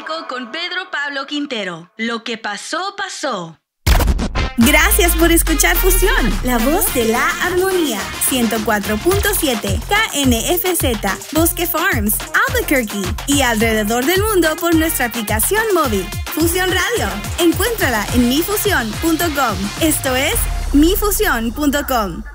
Romántico con Pedro Pablo Quintero. Lo que pasó, pasó. Gracias por escuchar Fusión, la voz de la armonía. 104.7 KNFZ, Bosque Farms, Albuquerque y alrededor del mundo por nuestra aplicación móvil. Fusión Radio. Encuéntrala en mifusión.com. Esto es mifusión.com.